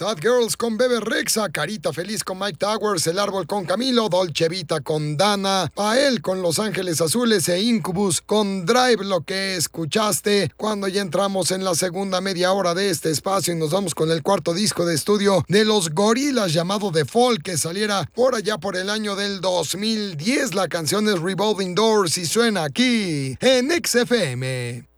Sad Girls con Bebe Rexha, Carita Feliz con Mike Towers, El Árbol con Camilo, Dolce Vita con Dana, Pael con Los Ángeles Azules e Incubus con Drive, lo que escuchaste cuando ya entramos en la segunda media hora de este espacio y nos vamos con el cuarto disco de estudio de los Gorillaz llamado The Fall, que saliera por allá por el año del 2010. La canción es Revolving Doors y suena aquí en XFM.